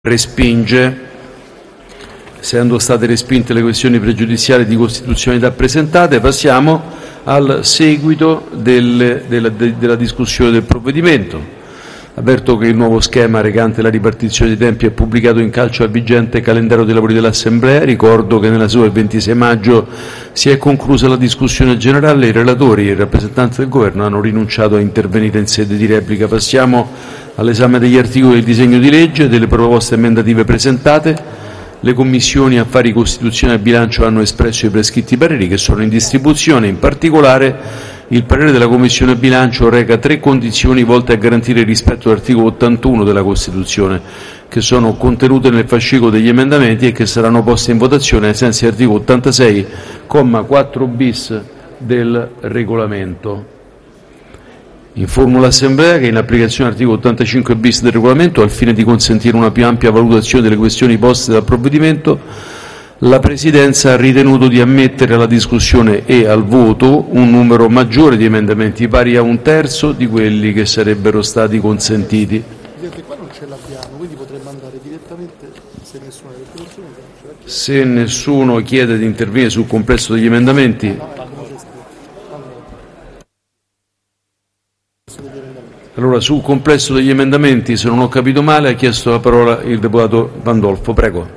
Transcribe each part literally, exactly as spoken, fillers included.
respinge, essendo state respinte le questioni pregiudiziali di costituzionalità presentate. Passiamo al seguito del, della, de, della discussione del provvedimento. Avverto che il nuovo schema recante la ripartizione dei tempi è pubblicato in calce al vigente calendario dei lavori dell'Assemblea. Ricordo che nella seduta del ventisei maggio si è conclusa la discussione generale. I relatori e i rappresentanti del Governo hanno rinunciato a intervenire in sede di replica. Passiamo all'esame degli articoli del disegno di legge e delle proposte emendative presentate. Le Commissioni Affari Costituzionali e Bilancio hanno espresso i prescritti pareri che sono in distribuzione. In particolare, il parere della Commissione Bilancio reca tre condizioni volte a garantire il rispetto dell'articolo ottantuno della Costituzione, che sono contenute nel fascicolo degli emendamenti e che saranno poste in votazione ai sensi dell'articolo ottantasei, comma quattro bis del Regolamento. Informo l'Assemblea che, in applicazione dell'articolo ottantacinque bis del Regolamento, al fine di consentire una più ampia valutazione delle questioni poste dal provvedimento, la Presidenza ha ritenuto di ammettere alla discussione e al voto un numero maggiore di emendamenti, pari a un terzo di quelli che sarebbero stati consentiti. Presidente, qua non ce l'abbiamo, quindi potremmo andare direttamente, se nessuno ha riconosciuto. Se nessuno chiede di intervenire sul complesso degli emendamenti. Allora, sul complesso degli emendamenti, se non ho capito male, ha chiesto la parola il deputato Pandolfo. Prego.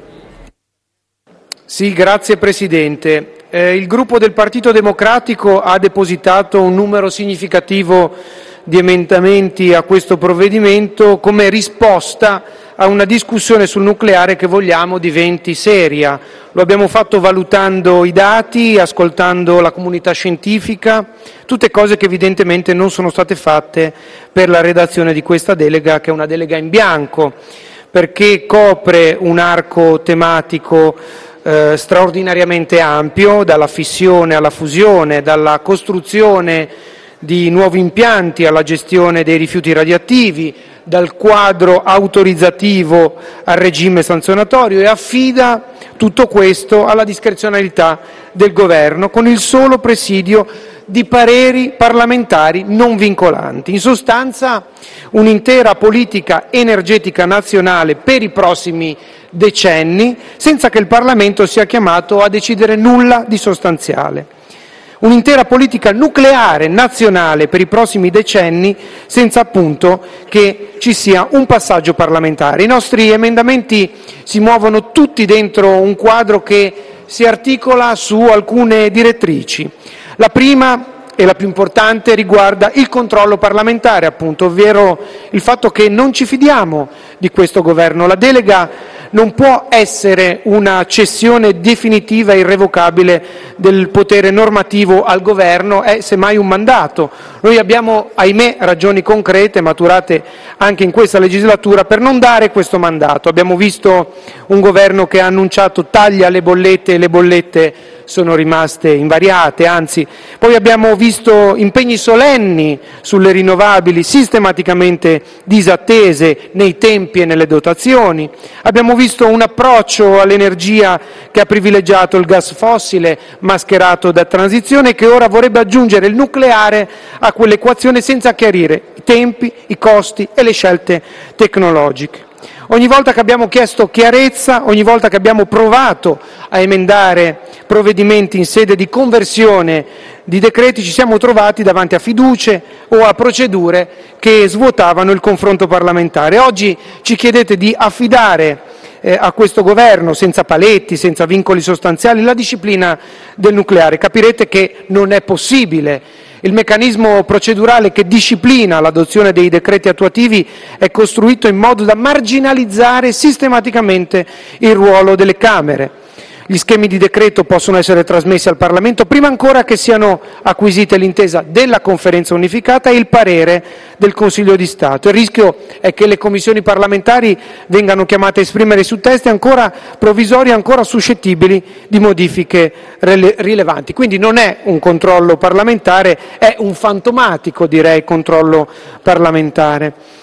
Sì, grazie Presidente. Eh, il gruppo del Partito Democratico ha depositato un numero significativo di emendamenti a questo provvedimento come risposta a una discussione sul nucleare che vogliamo diventi seria. Lo abbiamo fatto valutando i dati, ascoltando la comunità scientifica, tutte cose che evidentemente non sono state fatte per la redazione di questa delega, che è una delega in bianco, perché copre un arco tematico Eh, straordinariamente ampio, dalla fissione alla fusione, dalla costruzione di nuovi impianti alla gestione dei rifiuti radioattivi, dal quadro autorizzativo al regime sanzionatorio, e affida tutto questo alla discrezionalità del Governo, con il solo presidio di pareri parlamentari non vincolanti. In sostanza, un'intera politica energetica nazionale per i prossimi decenni, senza che il Parlamento sia chiamato a decidere nulla di sostanziale. Un'intera politica nucleare nazionale per i prossimi decenni, senza appunto che ci sia un passaggio parlamentare. I nostri emendamenti si muovono tutti dentro un quadro che si articola su alcune direttrici. La prima e la più importante riguarda il controllo parlamentare, appunto, ovvero il fatto che non ci fidiamo di questo Governo. La delega non può essere una cessione definitiva e irrevocabile del potere normativo al Governo, è semmai un mandato. Noi abbiamo, ahimè, ragioni concrete, maturate anche in questa legislatura, per non dare questo mandato. Abbiamo visto un Governo che ha annunciato tagli alle bollette e le bollette sono rimaste invariate, anzi, poi abbiamo visto impegni solenni sulle rinnovabili sistematicamente disattese nei tempi e nelle dotazioni. Abbiamo visto un approccio all'energia che ha privilegiato il gas fossile mascherato da transizione, che ora vorrebbe aggiungere il nucleare a quell'equazione senza chiarire i tempi, i costi e le scelte tecnologiche. Ogni volta che abbiamo chiesto chiarezza, ogni volta che abbiamo provato a emendare provvedimenti in sede di conversione di decreti, ci siamo trovati davanti a fiducie o a procedure che svuotavano il confronto parlamentare. Oggi ci chiedete di affidare eh, a questo Governo, senza paletti, senza vincoli sostanziali, la disciplina del nucleare. Capirete che non è possibile. Il meccanismo procedurale che disciplina l'adozione dei decreti attuativi è costruito in modo da marginalizzare sistematicamente il ruolo delle Camere. Gli schemi di decreto possono essere trasmessi al Parlamento prima ancora che siano acquisite l'intesa della Conferenza unificata e il parere del Consiglio di Stato. Il rischio è che le commissioni parlamentari vengano chiamate a esprimere su testi ancora provvisori, ancora suscettibili di modifiche rele- rilevanti. Quindi non è un controllo parlamentare, è un fantomatico, direi, controllo parlamentare.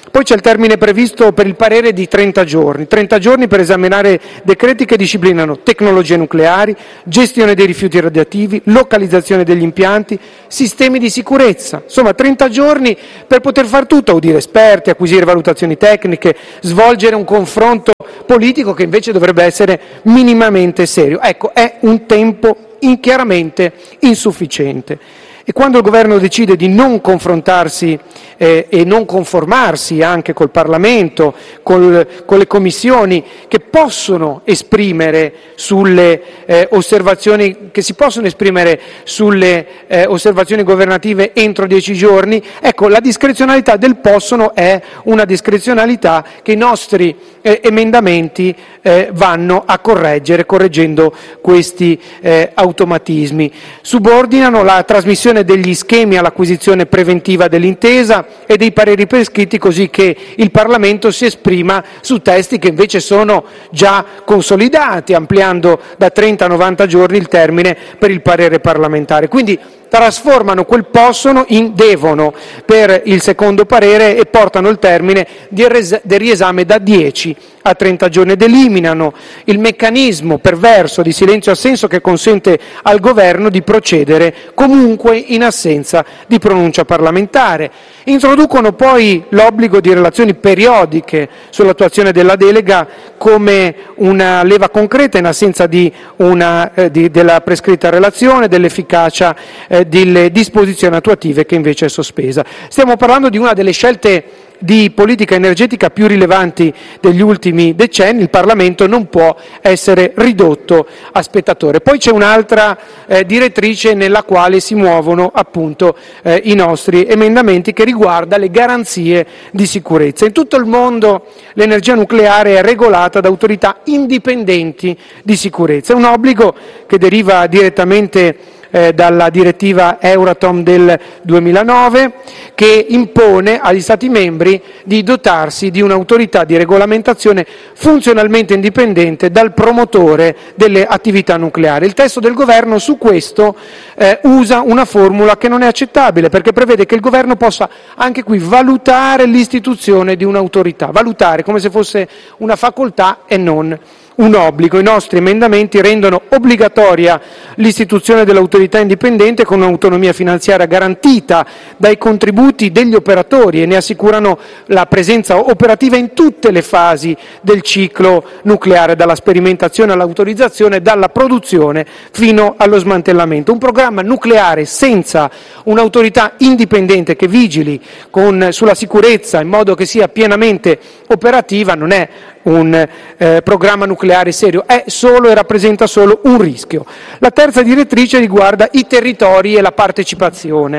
Poi c'è il termine previsto per il parere di trenta giorni, trenta giorni per esaminare decreti che disciplinano tecnologie nucleari, gestione dei rifiuti radioattivi, localizzazione degli impianti, sistemi di sicurezza. Insomma, trenta giorni per poter far tutto, audire esperti, acquisire valutazioni tecniche, svolgere un confronto politico che invece dovrebbe essere minimamente serio. Ecco, è un tempo in- chiaramente insufficiente. E quando il governo decide di non confrontarsi eh, e non conformarsi anche col Parlamento, col, con le commissioni che possono esprimere sulle eh, osservazioni, che si possono esprimere sulle eh, osservazioni governative entro dieci giorni, ecco, la discrezionalità del possono è una discrezionalità che i nostri eh, emendamenti eh, vanno a correggere, correggendo questi eh, automatismi. Subordinano la trasmissione degli schemi all'acquisizione preventiva dell'intesa e dei pareri prescritti, così che il Parlamento si esprima su testi che invece sono già consolidati, ampliando da trenta a novanta giorni il termine per il parere parlamentare. Quindi trasformano quel possono in devono per il secondo parere e portano il termine del riesame da dieci a trenta giorni ed eliminano il meccanismo perverso di silenzio assenso che consente al governo di procedere comunque in assenza di pronuncia parlamentare. Introducono poi l'obbligo di relazioni periodiche sull'attuazione della delega come una leva concreta in assenza di una, eh, di, della prescritta relazione, dell'efficacia eh, delle disposizioni attuative che invece è sospesa. Stiamo parlando di una delle scelte di politica energetica più rilevanti degli ultimi decenni. Il Parlamento non può essere ridotto a spettatore. Poi c'è un'altra eh, direttrice nella quale si muovono appunto eh, i nostri emendamenti, che riguarda le garanzie di sicurezza. In tutto il mondo l'energia nucleare è regolata da autorità indipendenti di sicurezza. È un obbligo che deriva direttamente Eh, dalla direttiva Euratom del duemilanove, che impone agli Stati membri di dotarsi di un'autorità di regolamentazione funzionalmente indipendente dal promotore delle attività nucleari. Il testo del governo su questo eh, usa una formula che non è accettabile, perché prevede che il governo possa anche qui valutare l'istituzione di un'autorità, valutare come se fosse una facoltà e non un obbligo. I nostri emendamenti rendono obbligatoria l'istituzione dell'autorità indipendente con un'autonomia finanziaria garantita dai contributi degli operatori e ne assicurano la presenza operativa in tutte le fasi del ciclo nucleare, dalla sperimentazione all'autorizzazione, dalla produzione fino allo smantellamento. Un programma nucleare senza un'autorità indipendente che vigili con, sulla sicurezza in modo che sia pienamente operativa non è un eh, programma nucleare serio, è solo e rappresenta solo un rischio. La terza direttrice riguarda i territori e la partecipazione.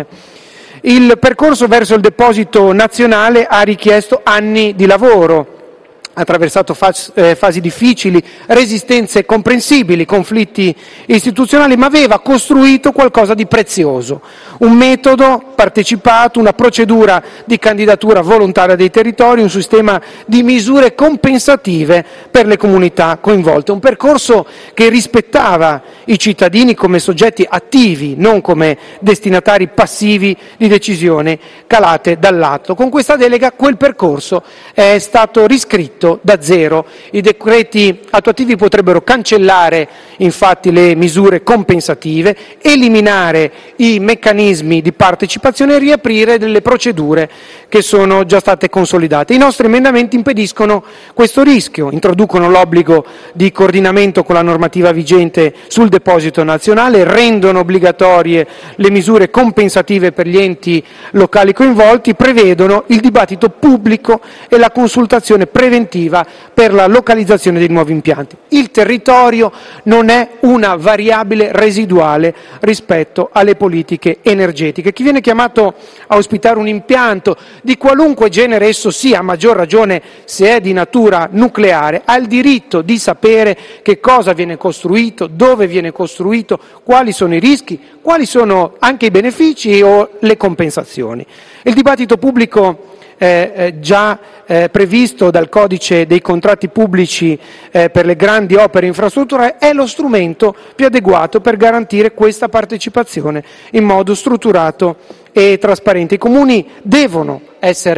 Il percorso verso il deposito nazionale ha richiesto anni di lavoro, ha attraversato fasi, eh, fasi difficili, resistenze comprensibili, conflitti istituzionali, ma aveva costruito qualcosa di prezioso, un metodo partecipato, una procedura di candidatura volontaria dei territori, un sistema di misure compensative per le comunità coinvolte, un percorso che rispettava i cittadini come soggetti attivi, non come destinatari passivi di decisioni calate dall'alto. Con questa delega quel percorso è stato riscritto da zero. I decreti attuativi potrebbero cancellare infatti le misure compensative, eliminare i meccanismi di partecipazione e riaprire delle procedure che sono già state consolidate. I nostri emendamenti impediscono questo rischio, introducono l'obbligo di coordinamento con la normativa vigente sul deposito nazionale, rendono obbligatorie le misure compensative per gli enti locali coinvolti, prevedono il dibattito pubblico e la consultazione preventiva per la localizzazione dei nuovi impianti. Il territorio non è una variabile residuale rispetto alle politiche energetiche. Chi viene chiamato a ospitare un impianto di qualunque genere esso sia, a maggior ragione se è di natura nucleare, ha il diritto di sapere che cosa viene costruito, dove viene costruito, quali sono i rischi, quali sono anche i benefici o le compensazioni. Il dibattito pubblico Eh, eh, già eh, previsto dal codice dei contratti pubblici eh, per le grandi opere infrastrutturali è lo strumento più adeguato per garantire questa partecipazione in modo strutturato e trasparente. I comuni devono essere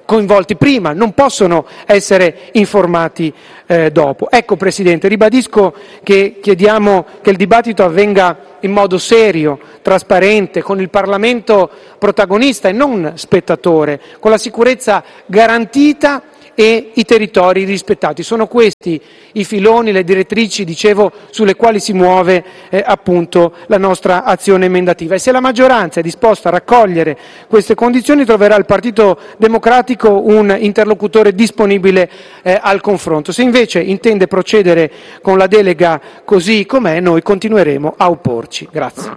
coinvolti prima, non possono essere informati eh, dopo. Ecco, Presidente, ribadisco che chiediamo che il dibattito avvenga in modo serio, trasparente, con il Parlamento protagonista e non spettatore, con la sicurezza garantita e i territori rispettati. Sono questi i filoni, le direttrici, dicevo, sulle quali si muove eh, appunto la nostra azione emendativa. E se la maggioranza è disposta a raccogliere queste condizioni, troverà il Partito Democratico un interlocutore disponibile eh, al confronto. Se invece intende procedere con la delega così com'è, noi continueremo a opporci. Grazie.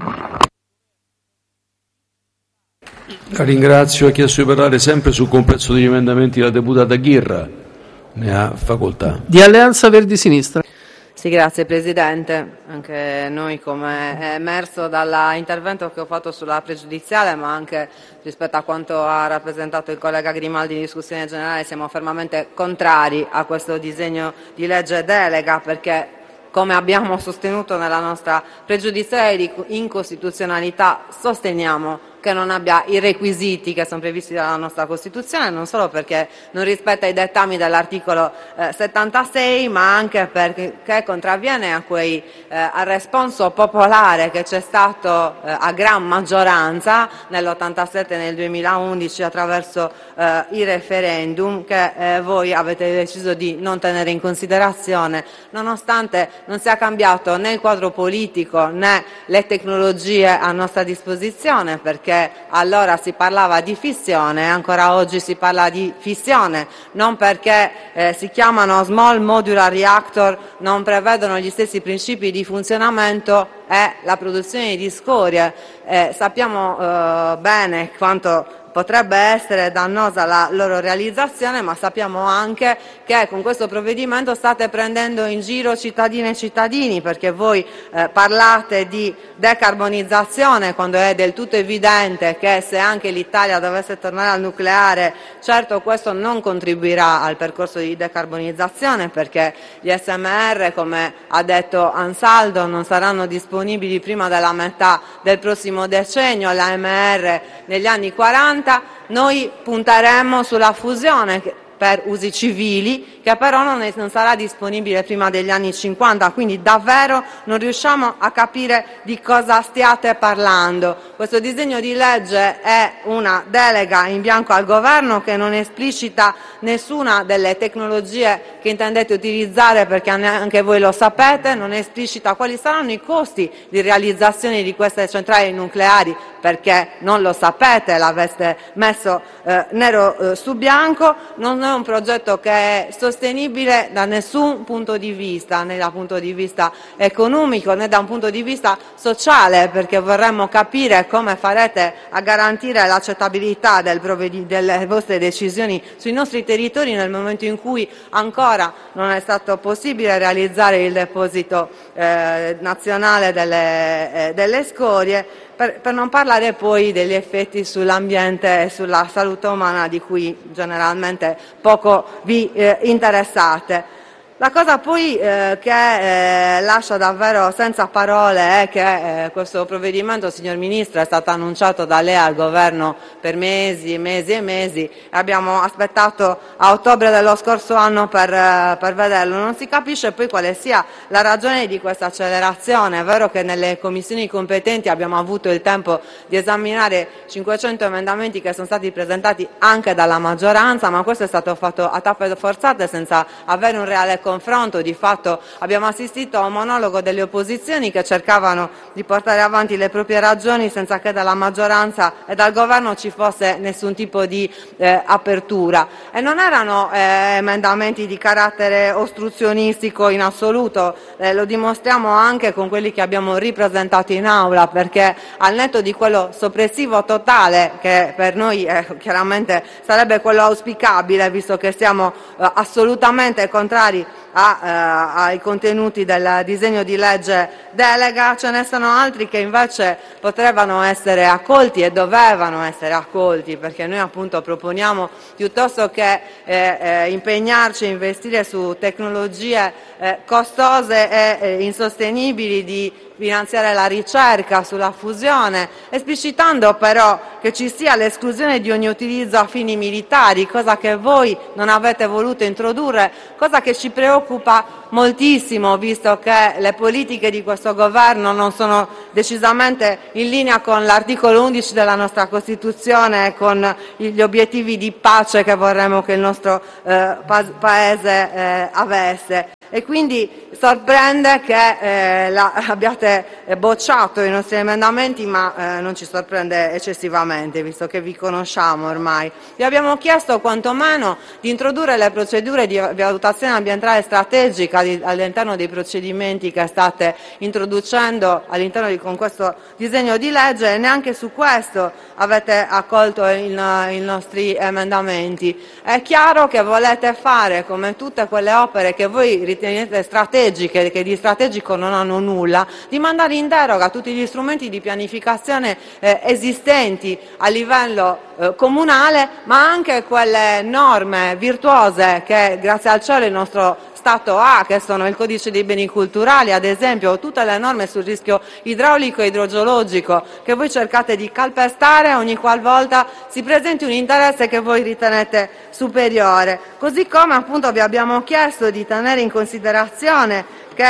La ringrazio. Ha chiesto di parlare sempre sul complesso degli emendamenti la deputata Ghirra. Ne ha facoltà. Di Alleanza Verdi Sinistra. Sì, grazie Presidente. Anche noi, come è emerso dall'intervento che ho fatto sulla pregiudiziale, ma anche rispetto a quanto ha rappresentato il collega Grimaldi in discussione generale, siamo fermamente contrari a questo disegno di legge delega, perché, come abbiamo sostenuto nella nostra pregiudiziale di incostituzionalità, sosteniamo che non abbia i requisiti che sono previsti dalla nostra Costituzione, non solo perché non rispetta i dettami dell'articolo eh, settantasei, ma anche perché contravviene a quei, eh, al responso popolare che c'è stato eh, a gran maggioranza nell'ottantasette e nel duemilaundici attraverso eh, i referendum che eh, voi avete deciso di non tenere in considerazione, nonostante non sia cambiato né il quadro politico né le tecnologie a nostra disposizione, perché allora si parlava di fissione e ancora oggi si parla di fissione, non perché eh, si chiamano small modular reactor, non prevedono gli stessi principi di funzionamento e la produzione di scorie. Eh, sappiamo eh, bene quanto potrebbe essere dannosa la loro realizzazione, ma sappiamo anche che con questo provvedimento state prendendo in giro cittadine e cittadini, perché voi eh, parlate di decarbonizzazione quando è del tutto evidente che se anche l'Italia dovesse tornare al nucleare, certo questo non contribuirà al percorso di decarbonizzazione, perché gli S M R, come ha detto Ansaldo, non saranno disponibili prima della metà del prossimo decennio, l'A M R negli anni quaranta. Noi punteremo sulla fusione per usi civili, che però non, è, non sarà disponibile prima degli anni cinquanta, quindi davvero non riusciamo a capire di cosa stiate parlando. Questo disegno di legge è una delega in bianco al governo che non esplicita nessuna delle tecnologie che intendete utilizzare, perché anche voi lo sapete, non esplicita quali saranno i costi di realizzazione di queste centrali nucleari, perché non lo sapete, l'avete messo eh, nero eh, su bianco. Non è un progetto che è sostenibile da nessun punto di vista, né dal punto di vista economico né da un punto di vista sociale, perché vorremmo capire come farete a garantire l'accettabilità del delle vostre decisioni sui nostri territori nel momento in cui ancora non è stato possibile realizzare il deposito eh, nazionale delle, eh, delle scorie. Per, per non parlare poi degli effetti sull'ambiente e sulla salute umana, di cui generalmente poco vi eh, interessate. La cosa poi eh, che eh, lascia davvero senza parole è che eh, questo provvedimento, signor Ministro, è stato annunciato da lei al Governo per mesi e mesi e mesi e abbiamo aspettato a ottobre dello scorso anno per, eh, per vederlo. Non si capisce poi quale sia la ragione di questa accelerazione. È vero che nelle commissioni competenti abbiamo avuto il tempo di esaminare cinquecento emendamenti che sono stati presentati anche dalla maggioranza, ma questo è stato fatto a tappe forzate senza avere un reale confronto. Di fatto abbiamo assistito a un monologo delle opposizioni che cercavano di portare avanti le proprie ragioni senza che dalla maggioranza e dal governo ci fosse nessun tipo di eh, apertura. E non erano eh, emendamenti di carattere ostruzionistico in assoluto, eh, lo dimostriamo anche con quelli che abbiamo ripresentato in aula, perché al netto di quello soppressivo totale, che per noi eh, chiaramente sarebbe quello auspicabile, visto che siamo eh, assolutamente contrari A, eh, ai contenuti del disegno di legge delega, ce ne sono altri che invece potrebbero essere accolti e dovevano essere accolti, perché noi appunto proponiamo, piuttosto che eh, eh, impegnarci a investire su tecnologie eh, costose e eh, insostenibili di finanziare la ricerca sulla fusione, esplicitando però che ci sia l'esclusione di ogni utilizzo a fini militari, cosa che voi non avete voluto introdurre, cosa che ci preoccupa moltissimo, visto che le politiche di questo governo non sono decisamente in linea con l'articolo undici della nostra Costituzione e con gli obiettivi di pace che vorremmo che il nostro eh, pa- Paese eh, avesse. E quindi sorprende che eh, la, abbiate bocciato i nostri emendamenti, ma eh, non ci sorprende eccessivamente, visto che vi conosciamo ormai. Vi abbiamo chiesto quantomeno di introdurre le procedure di valutazione ambientale strategica di, all'interno dei procedimenti che state introducendo all'interno di, con questo disegno di legge, e neanche su questo avete accolto i nostri emendamenti. È chiaro che volete fare, come tutte quelle opere che voi ritenete strategiche, che di strategico non hanno nulla, di mandare in deroga tutti gli strumenti di pianificazione eh, esistenti a livello eh, comunale, ma anche quelle norme virtuose che grazie al cielo il nostro Stato ha, che sono il codice dei beni culturali, ad esempio, tutte le norme sul rischio idraulico e idrogeologico, che voi cercate di calpestare ogni qualvolta si presenti un interesse che voi ritenete superiore. Così come appunto vi abbiamo chiesto di tenere in considerazione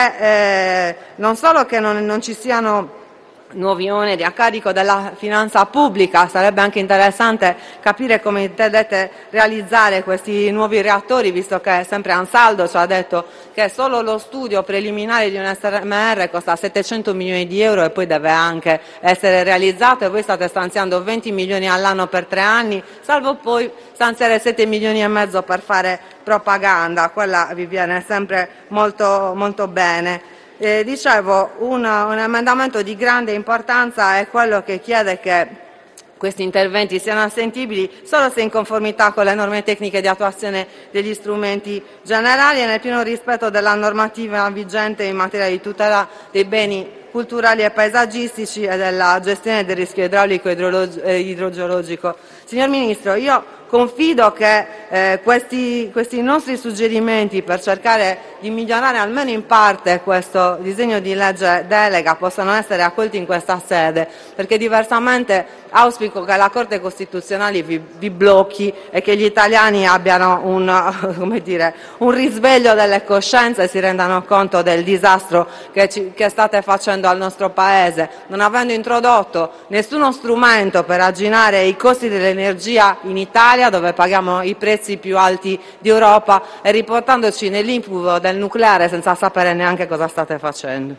che eh, non solo che non, non ci siano nuovi oneri a carico della finanza pubblica, sarebbe anche interessante capire come intendete realizzare questi nuovi reattori, visto che sempre Ansaldo ci ha detto che solo lo studio preliminare di un S M R costa settecento milioni di euro e poi deve anche essere realizzato, e voi state stanziando venti milioni all'anno per tre anni, salvo poi stanziare sette milioni e mezzo per fare propaganda. Quella vi viene sempre molto, molto bene. Eh, dicevo, un, un emendamento di grande importanza è quello che chiede che questi interventi siano assentibili solo se in conformità con le norme tecniche di attuazione degli strumenti generali e nel pieno rispetto della normativa vigente in materia di tutela dei beni culturali e paesaggistici e della gestione del rischio idraulico e idrogeologico. Signor Ministro, io confido che eh, questi, questi nostri suggerimenti per cercare di migliorare almeno in parte questo disegno di legge delega possano essere accolti in questa sede, perché diversamente auspico che la Corte Costituzionale vi, vi blocchi e che gli italiani abbiano un, come dire, un risveglio delle coscienze e si rendano conto del disastro che, ci, che state facendo al nostro Paese, non avendo introdotto nessuno strumento per arginare i costi dell'energia in Italia, dove paghiamo i prezzi più alti d'Europa, e riportandoci nell'incubo del nucleare senza sapere neanche cosa state facendo.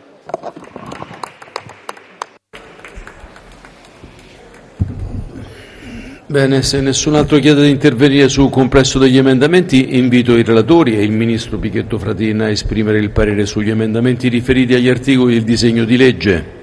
Bene, se nessun altro chiede di intervenire sul complesso degli emendamenti, invito i relatori e il Ministro Pichetto Fratin a esprimere il parere sugli emendamenti riferiti agli articoli del disegno di legge.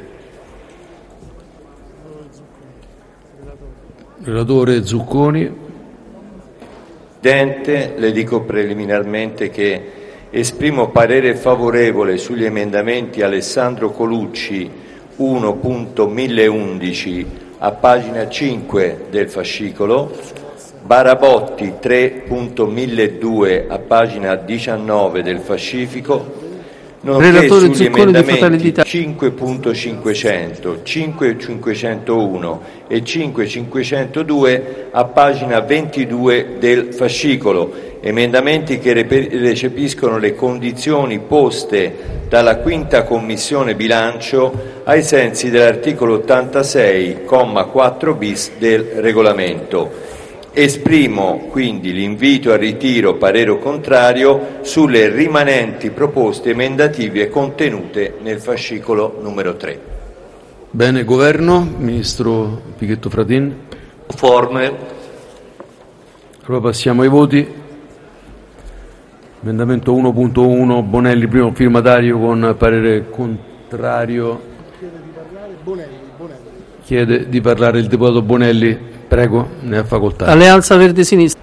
Relatore Zucconi. Presidente, le dico preliminarmente che esprimo parere favorevole sugli emendamenti Alessandro Colucci uno punto mille undici a pagina cinque del fascicolo, Barabotti tre punto milledue a pagina diciannove del fascicolo, nonché sugli emendamenti cinque punto cinquecento, cinque punto cinquecentouno e cinque punto cinquecentodue a pagina ventidue del fascicolo, emendamenti che recepiscono le condizioni poste dalla quinta Commissione Bilancio ai sensi dell'articolo ottantasei, comma quattro bis del regolamento. Esprimo quindi l'invito al ritiro parere contrario sulle rimanenti proposte emendative contenute nel fascicolo numero tre. Bene, Governo, Ministro Pichetto Fratin. Conforme. Allora passiamo ai voti. Emendamento uno punto uno, Bonelli, primo firmatario, con parere contrario. Chiede di parlare Bonelli. Bonelli. Chiede di parlare il deputato Bonelli. Prego, ne ha facoltà. Alleanza Verde Sinistra.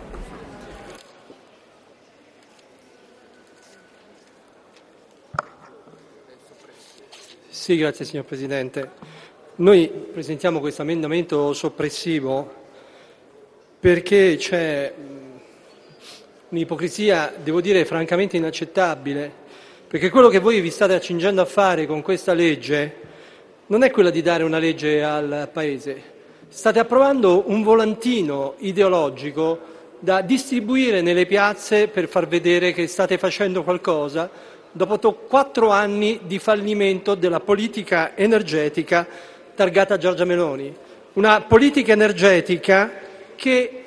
Sì, grazie signor Presidente. Noi presentiamo questo emendamento soppressivo perché c'è un'ipocrisia, devo dire, francamente inaccettabile, perché quello che voi vi state accingendo a fare con questa legge non è quella di dare una legge al Paese. State approvando un volantino ideologico da distribuire nelle piazze per far vedere che state facendo qualcosa dopo quattro anni di fallimento della politica energetica targata Giorgia Meloni. Una politica energetica che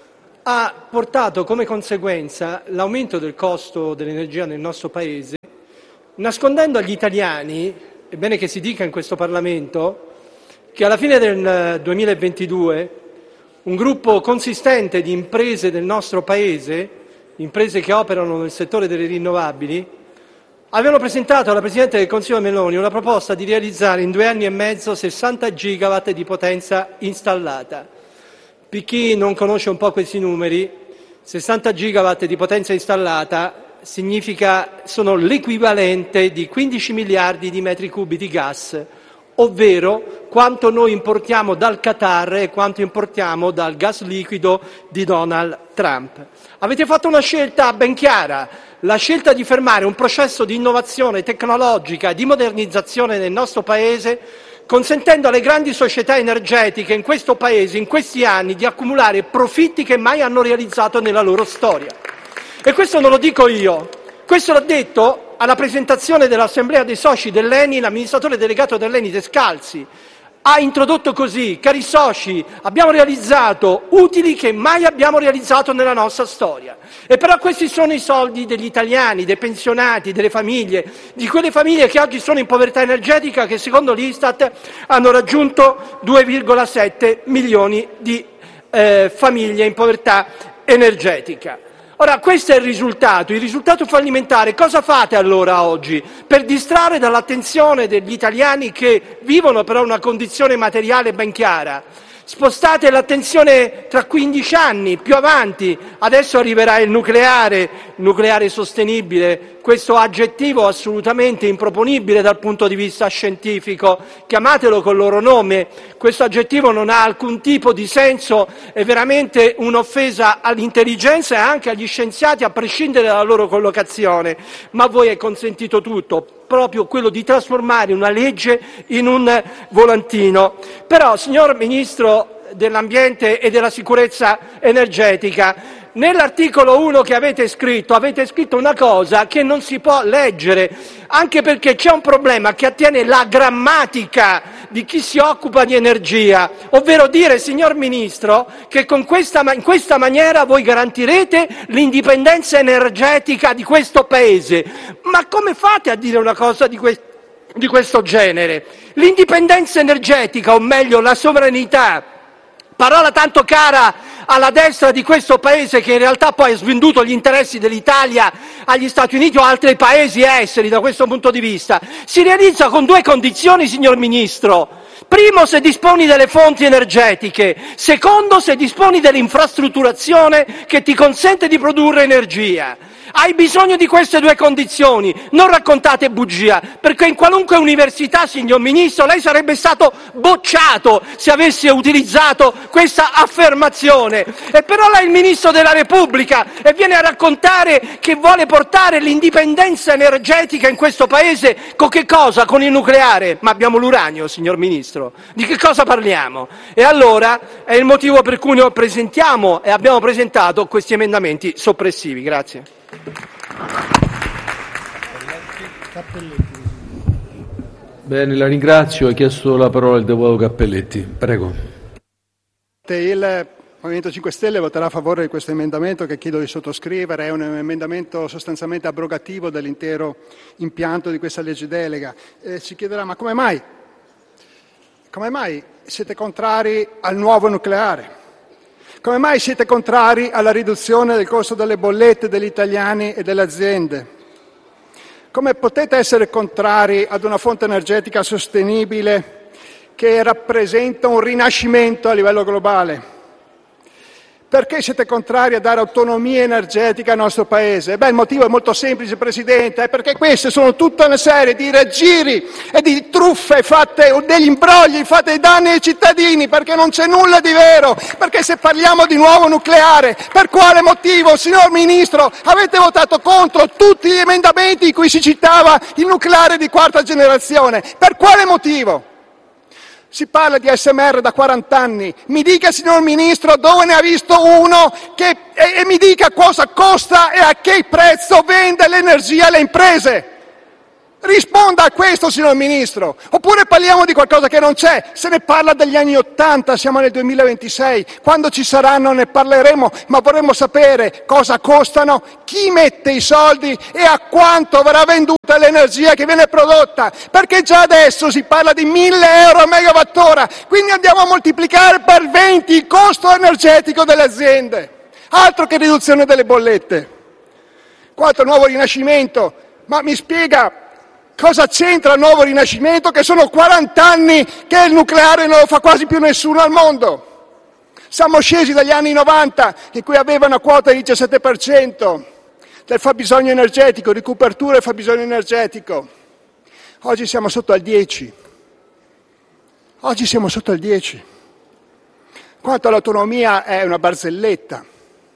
ha portato come conseguenza l'aumento del costo dell'energia nel nostro Paese, nascondendo agli italiani, è bene che si dica in questo Parlamento, che alla fine del duemilaventidue un gruppo consistente di imprese del nostro Paese, imprese che operano nel settore delle rinnovabili, avevano presentato alla Presidente del Consiglio Meloni una proposta di realizzare in due anni e mezzo sessanta gigawatt di potenza installata. Per chi non conosce un po' questi numeri, sessanta gigawatt di potenza installata significa, sono l'equivalente di quindici miliardi di metri cubi di gas, ovvero quanto noi importiamo dal Qatar e quanto importiamo dal gas liquido di Donald Trump. Avete fatto una scelta ben chiara, la scelta di fermare un processo di innovazione tecnologica, di modernizzazione nel nostro Paese, consentendo alle grandi società energetiche in questo Paese, in questi anni, di accumulare profitti che mai hanno realizzato nella loro storia. E questo non lo dico io, questo l'ha detto alla presentazione dell'Assemblea dei soci dell'Eni l'amministratore delegato dell'Eni Descalzi. Ha introdotto così: cari soci, abbiamo realizzato utili che mai abbiamo realizzato nella nostra storia. E però questi sono i soldi degli italiani, dei pensionati, delle famiglie, di quelle famiglie che oggi sono in povertà energetica, che secondo l'Istat hanno raggiunto due virgola sette milioni di eh, famiglie in povertà energetica. Ora, questo è il risultato, il risultato fallimentare. Cosa fate allora oggi per distrarre dall'attenzione degli italiani che vivono però una condizione materiale ben chiara? Spostate l'attenzione tra quindici anni, più avanti, adesso arriverà il nucleare, nucleare sostenibile, questo aggettivo assolutamente improponibile dal punto di vista scientifico, chiamatelo col loro nome, questo aggettivo non ha alcun tipo di senso, è veramente un'offesa all'intelligenza e anche agli scienziati a prescindere dalla loro collocazione, ma a voi è consentito tutto, proprio quello di trasformare una legge in un volantino. Però, signor Ministro dell'Ambiente e della Sicurezza Energetica, nell'articolo uno che avete scritto, avete scritto una cosa che non si può leggere, anche perché c'è un problema che attiene la grammatica di chi si occupa di energia, ovvero dire, signor Ministro, che con questa, in questa maniera voi garantirete l'indipendenza energetica di questo Paese. Ma come fate a dire una cosa di questo? di questo genere? L'indipendenza energetica, o meglio la sovranità, parola tanto cara alla destra di questo Paese, che in realtà poi ha svenduto gli interessi dell'Italia agli Stati Uniti o altri paesi esteri da questo punto di vista, si realizza con due condizioni, signor Ministro. Primo, se disponi delle fonti energetiche. Secondo, se disponi dell'infrastrutturazione che ti consente di produrre energia. Hai bisogno di queste due condizioni, non raccontate bugia, perché in qualunque università, signor Ministro, lei sarebbe stato bocciato se avesse utilizzato questa affermazione. E però lei è il Ministro della Repubblica e viene a raccontare che vuole portare l'indipendenza energetica in questo Paese con che cosa? Con il nucleare? Ma abbiamo l'uranio, signor Ministro, di che cosa parliamo? E allora è il motivo per cui noi presentiamo e abbiamo presentato questi emendamenti soppressivi. Grazie. Bene, la ringrazio. Ha chiesto la parola il deputato Cappelletti. Prego. Il Movimento cinque Stelle voterà a favore di questo emendamento che chiedo di sottoscrivere. È un emendamento sostanzialmente abrogativo dell'intero impianto di questa legge delega. Eh, si chiederà, ma come mai? Come mai siete contrari al nuovo nucleare? Come mai siete contrari alla riduzione del costo delle bollette degli italiani e delle aziende? Come potete essere contrari ad una fonte energetica sostenibile che rappresenta un rinascimento a livello globale? Perché siete contrari a dare autonomia energetica al nostro Paese? Beh, il motivo è molto semplice, Presidente, è perché queste sono tutta una serie di raggiri e di truffe fatte, o degli imbrogli fatti ai danni ai cittadini, perché non c'è nulla di vero. Perché se parliamo di nuovo nucleare, per quale motivo, signor Ministro, avete votato contro tutti gli emendamenti in cui si citava il nucleare di quarta generazione? Per quale motivo? Si parla di A S M R da quaranta anni. Mi dica, signor Ministro, dove ne ha visto uno che, e, e mi dica cosa costa e a che prezzo vende l'energia alle imprese. Risponda a questo, signor Ministro. Oppure parliamo di qualcosa che non c'è. Se ne parla dagli anni Ottanta, siamo nel duemilaventisei. Quando ci saranno ne parleremo, ma vorremmo sapere cosa costano, chi mette i soldi e a quanto verrà venduta l'energia che viene prodotta. Perché già adesso si parla di mille euro a megawattora, quindi andiamo a moltiplicare per venti il costo energetico delle aziende. Altro che riduzione delle bollette. Quattro, nuovo rinascimento. Ma mi spiega... cosa c'entra il nuovo rinascimento, che sono quaranta anni che il nucleare non lo fa quasi più nessuno al mondo? Siamo scesi dagli anni novanta, in cui aveva una quota del diciassette per cento del fabbisogno energetico, di copertura del fabbisogno energetico. Oggi siamo sotto al dieci. Oggi siamo sotto al dieci. Quanto all'autonomia è una barzelletta.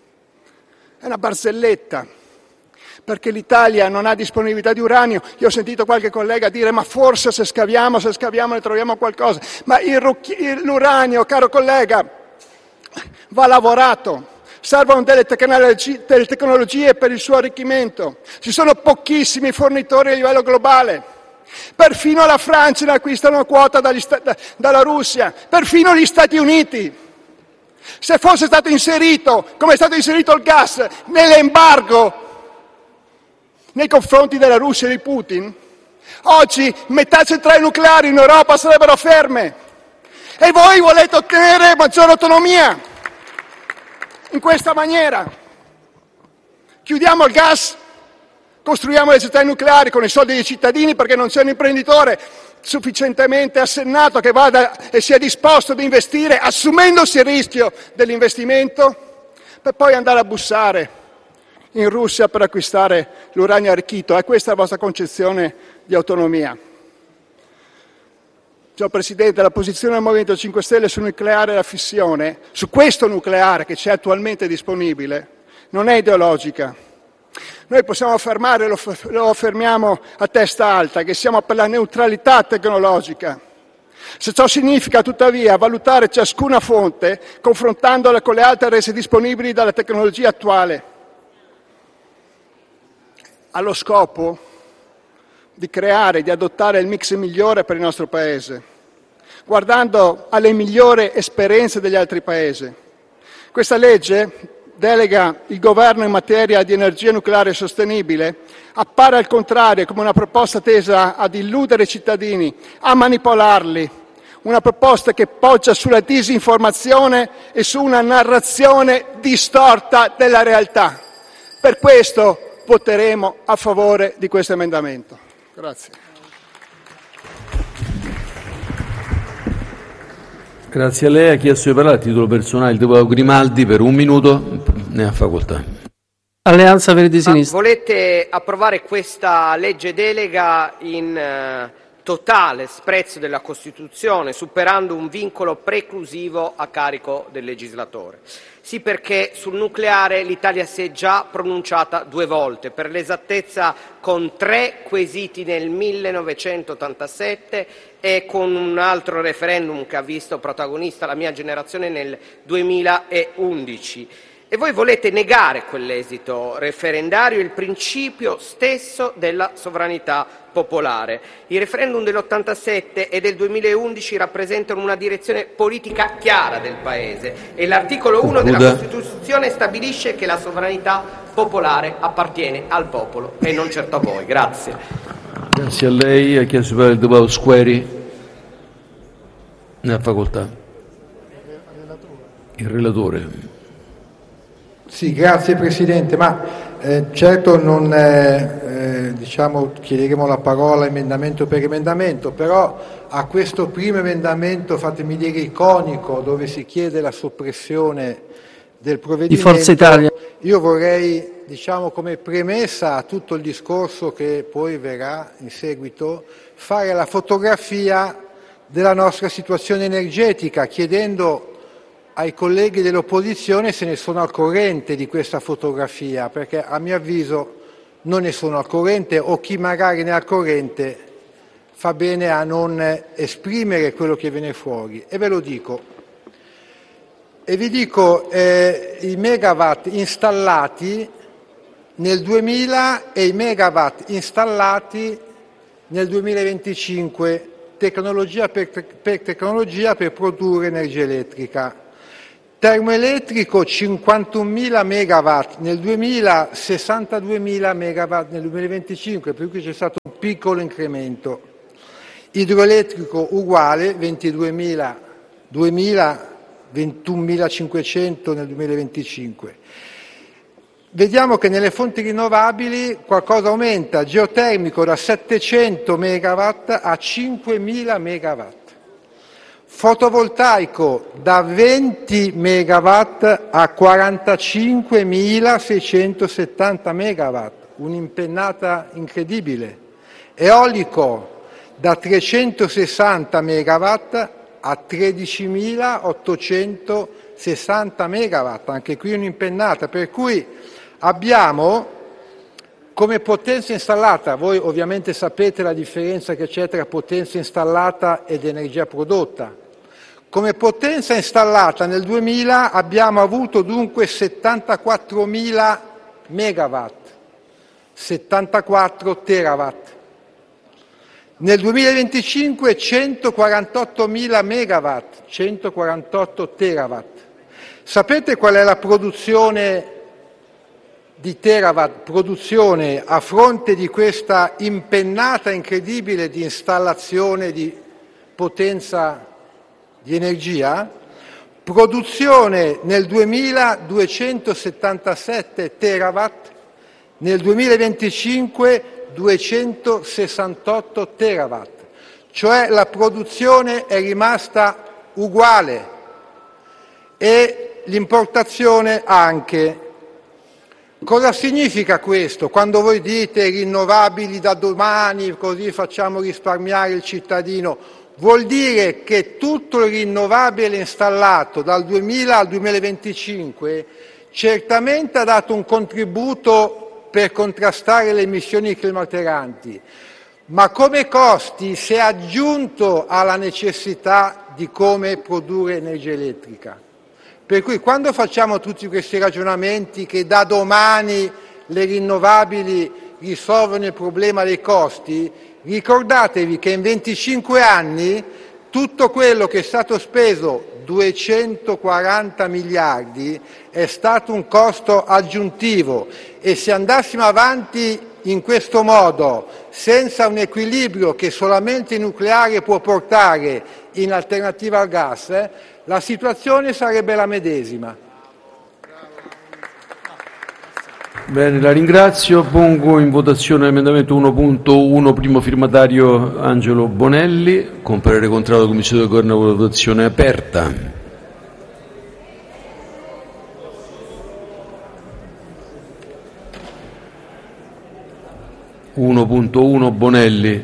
È una barzelletta. Perché l'Italia non ha disponibilità di uranio. Io ho sentito qualche collega dire ma forse se scaviamo, se scaviamo ne troviamo qualcosa. Ma il, l'uranio, caro collega, va lavorato. Servono delle tecnologie, delle tecnologie per il suo arricchimento. Ci sono pochissimi fornitori a livello globale. Perfino la Francia ne acquista una quota dagli, da, dalla Russia. Perfino gli Stati Uniti. Se fosse stato inserito, come è stato inserito il gas, nell'embargo nei confronti della Russia e di Putin, oggi metà centrali nucleari in Europa sarebbero ferme. E voi volete ottenere maggiore autonomia in questa maniera. Chiudiamo il gas, costruiamo le centrali nucleari con i soldi dei cittadini perché non c'è un imprenditore sufficientemente assennato che vada e sia disposto ad investire, assumendosi il rischio dell'investimento, per poi andare a bussare in Russia per acquistare l'uranio arricchito. È questa la vostra concezione di autonomia? Signor Presidente, la posizione del Movimento cinque Stelle sul nucleare e la fissione, su questo nucleare che c'è attualmente disponibile, non è ideologica. Noi possiamo affermare, lo, lo affermiamo a testa alta, che siamo per la neutralità tecnologica. Se ciò significa tuttavia valutare ciascuna fonte confrontandola con le altre rese disponibili dalla tecnologia attuale, allo scopo di creare, di adottare il mix migliore per il nostro Paese, guardando alle migliori esperienze degli altri Paesi. Questa legge delega il governo in materia di energia nucleare sostenibile, appare al contrario come una proposta tesa ad illudere i cittadini, a manipolarli, una proposta che poggia sulla disinformazione e su una narrazione distorta della realtà. Per questo voteremo a favore di questo emendamento. Grazie. Grazie a lei. Ha chiesto di parlare a titolo personale il deputato Grimaldi per un minuto. Ne ha facoltà. Alleanza Verdi Sinistra. Ma volete approvare questa legge delega in uh, totale sprezzo della Costituzione, superando un vincolo preclusivo a carico del legislatore. Sì, perché sul nucleare l'Italia si è già pronunciata due volte, per l'esattezza con tre quesiti nel millenovecentottantasette e con un altro referendum che ha visto protagonista la mia generazione nel duemilaundici. E voi volete negare quell'esito referendario, il principio stesso della sovranità popolare. Il referendum dell'ottantasette e del duemilaundici rappresentano una direzione politica chiara del Paese e l'articolo uno della Costituzione stabilisce che la sovranità popolare appartiene al popolo e non certo a voi. Grazie. Grazie a lei. Ha chiesto di parlare il deputato Squeri. Ne ha facoltà. Il relatore. Sì, grazie Presidente, ma eh, certo non eh, eh, diciamo, chiederemo la parola emendamento per emendamento, però a questo primo emendamento, fatemi dire iconico, dove si chiede la soppressione del provvedimento, di Forza Italia, io vorrei, diciamo, come premessa a tutto il discorso che poi verrà in seguito, fare la fotografia della nostra situazione energetica, chiedendo ai colleghi dell'opposizione se ne sono al corrente di questa fotografia, perché a mio avviso non ne sono al corrente, o chi magari ne è al corrente fa bene a non esprimere quello che viene fuori, e ve lo dico. E vi dico eh, i megawatt installati nel duemila e i megawatt installati nel duemilaventicinque, tecnologia per, per tecnologia per produrre energia elettrica. Termoelettrico cinquantunomila megawatt nel duemila, sessantaduemila megawatt nel duemilaventicinque, per cui c'è stato un piccolo incremento. Idroelettrico uguale, ventiduemila, duemila, ventunomilacinquecento nel duemilaventicinque. Vediamo che nelle fonti rinnovabili qualcosa aumenta, geotermico da settecento megawatt a cinquemila megawatt, fotovoltaico da venti megawatt a quarantacinquemilaseicentosettanta megawatt, un'impennata incredibile, eolico da trecentosessanta megawatt a tredicimilaottocentosessanta megawatt, anche qui un'impennata, per cui abbiamo come potenza installata, voi ovviamente sapete la differenza che c'è tra potenza installata ed energia prodotta, come potenza installata nel duemila abbiamo avuto dunque settantaquattromila megawatt, settantaquattro terawatt. Nel duemilaventicinque centoquarantottomila megawatt, centoquarantotto terawatt. Sapete qual è la produzione di terawatt, produzione a fronte di questa impennata incredibile di installazione di potenza di energia? Produzione nel duemila duecentosettantasette terawatt, nel duemilaventicinque duecentosessantotto terawatt, cioè la produzione è rimasta uguale e l'importazione anche. Cosa significa questo? Quando voi dite rinnovabili da domani, così facciamo risparmiare il cittadino, vuol dire che tutto il rinnovabile installato dal duemila al duemilaventicinque certamente ha dato un contributo per contrastare le emissioni climalteranti, ma come costi si è aggiunto alla necessità di come produrre energia elettrica. Per cui quando facciamo tutti questi ragionamenti che da domani le rinnovabili risolvono il problema dei costi, ricordatevi che in venticinque anni tutto quello che è stato speso, duecentoquaranta miliardi, è stato un costo aggiuntivo, e se andassimo avanti in questo modo, senza un equilibrio che solamente il nucleare può portare in alternativa al gas, eh, la situazione sarebbe la medesima. Bene, la ringrazio. Pongo in votazione l'emendamento uno punto uno, primo firmatario Angelo Bonelli, con parere contrario della Commissione del Governo. Votazione aperta. uno punto uno Bonelli.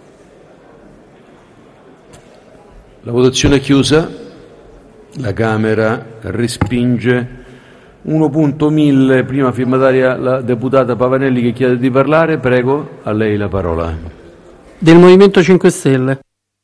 La votazione è chiusa. La Camera respinge. uno punto mille, prima firmataria la deputata Pavanelli che chiede di parlare. Prego, a lei la parola. Del Movimento cinque Stelle.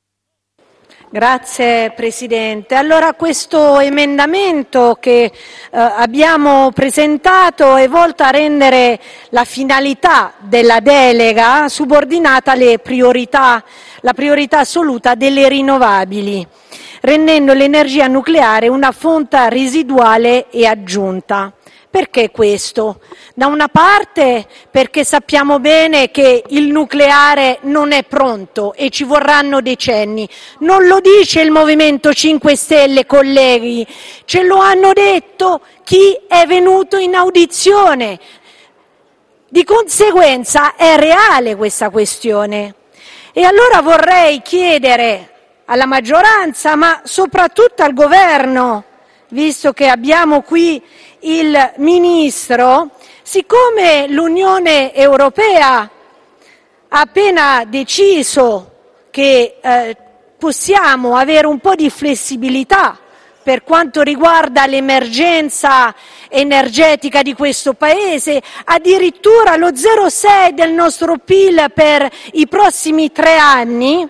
Grazie Presidente. Allora, questo emendamento che eh, abbiamo presentato è volto a rendere la finalità della delega subordinata alle priorità, la priorità assoluta delle rinnovabili, rendendo l'energia nucleare una fonte residuale e aggiunta. Perché questo? Da una parte perché sappiamo bene che il nucleare non è pronto e ci vorranno decenni. Non lo dice il Movimento cinque Stelle, colleghi, ce lo hanno detto chi è venuto in audizione. Di conseguenza è reale questa questione. E allora vorrei chiedere alla maggioranza, ma soprattutto al Governo, visto che abbiamo qui il Ministro, siccome l'Unione Europea ha appena deciso che eh, possiamo avere un po' di flessibilità per quanto riguarda l'emergenza energetica di questo Paese, addirittura lo zero virgola sei del nostro P I L per i prossimi tre anni,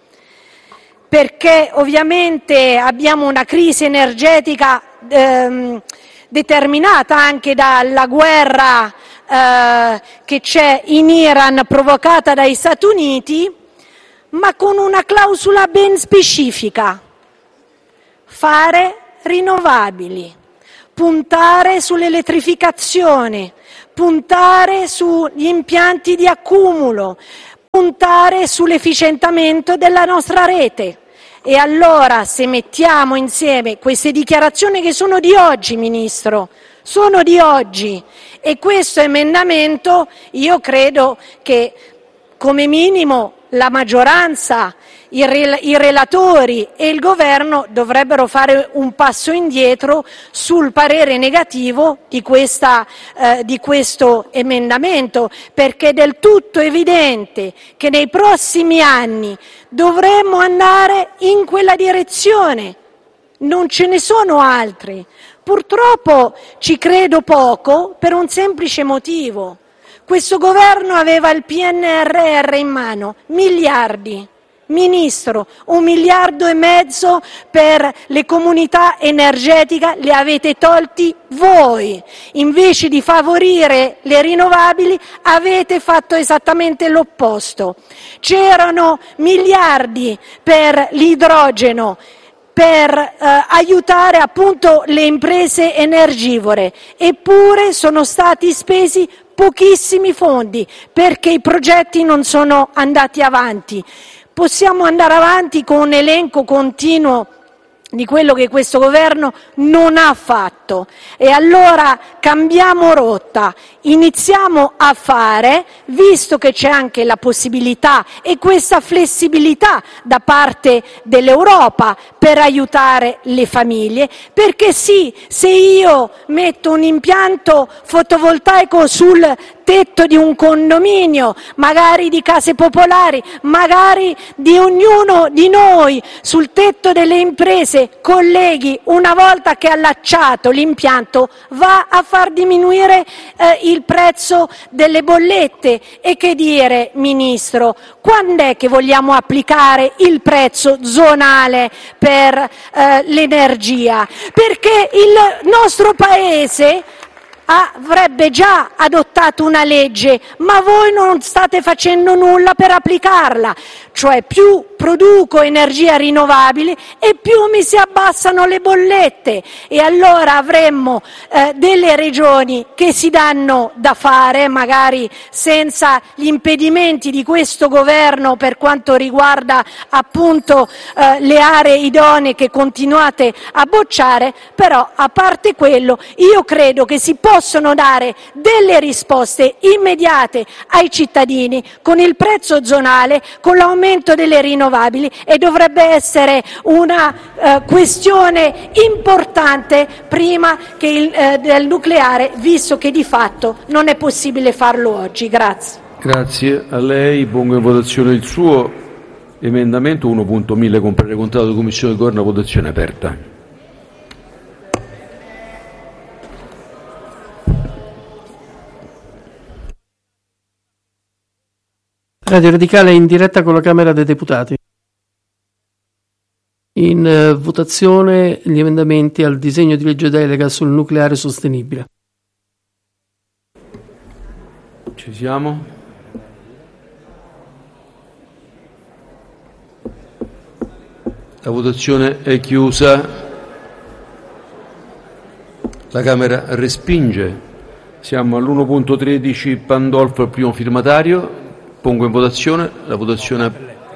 perché ovviamente abbiamo una crisi energetica ehm, determinata anche dalla guerra eh, che c'è in Iran provocata dagli Stati Uniti, ma con una clausola ben specifica: fare rinnovabili, puntare sull'elettrificazione, puntare sugli impianti di accumulo, puntare sull'efficientamento della nostra rete. E allora, se mettiamo insieme queste dichiarazioni che sono di oggi, Ministro, sono di oggi, e questo emendamento, io credo che come minimo la maggioranza, i, rel- i relatori e il governo dovrebbero fare un passo indietro sul parere negativo di, questa, eh, di questo emendamento, perché è del tutto evidente che nei prossimi anni dovremmo andare in quella direzione, non ce ne sono altri. Purtroppo ci credo poco per un semplice motivo: questo governo aveva il P N R R in mano, miliardi. Ministro, un miliardo e mezzo per le comunità energetiche li avete tolti voi. Invece di favorire le rinnovabili avete fatto esattamente l'opposto. C'erano miliardi per l'idrogeno, per eh, aiutare appunto le imprese energivore, eppure sono stati spesi pochissimi fondi perché i progetti non sono andati avanti. Possiamo andare avanti con un elenco continuo di quello che questo governo non ha fatto, e allora cambiamo rotta, iniziamo a fare, visto che c'è anche la possibilità e questa flessibilità da parte dell'Europa per aiutare le famiglie, perché sì, se io metto un impianto fotovoltaico sul tetto di un condominio, magari di case popolari, magari di ognuno di noi, sul tetto delle imprese, colleghi, una volta che è allacciato l'impianto va a far diminuire eh, il prezzo delle bollette. E che dire, Ministro, quando è che vogliamo applicare il prezzo zonale per eh, l'energia? Perché il nostro Paese avrebbe già adottato una legge, ma voi non state facendo nulla per applicarla, cioè più produco energia rinnovabile e più mi si abbassano le bollette, e allora avremmo eh, delle regioni che si danno da fare, magari senza gli impedimenti di questo governo per quanto riguarda appunto eh, le aree idonee che continuate a bocciare, però a parte quello io credo che si possono dare delle risposte immediate ai cittadini con il prezzo zonale, con l'aumento delle rinnovabili, e dovrebbe essere una eh, questione importante prima che il, eh, del nucleare, visto che di fatto non è possibile farlo oggi. Grazie. Grazie a lei. Pongo in votazione il suo emendamento uno punto mille con parere contrario della Commissione del Governo. Votazione aperta. Radio Radicale è in diretta con la Camera dei Deputati. In eh, votazione gli emendamenti al disegno di legge delega sul nucleare sostenibile. Ci siamo? La votazione è chiusa. La Camera respinge. Siamo all'uno punto tredici, Pandolfo, il primo firmatario. Pongo in votazione. La votazione